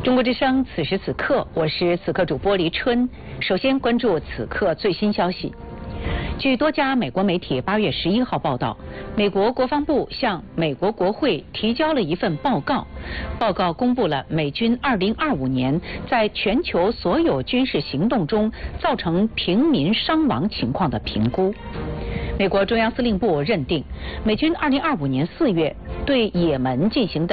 中国之声，此时此刻，我是此刻主播黎春。首先关注此刻最新消息。据多家美国媒体8月11号报道，美国国防部向美国国会提交了一份报告，报告公布了美军2025年在全球所有军事行动中造成平民伤亡情况的评估。美国中央司令部认定，美军2025年4月对也门进行的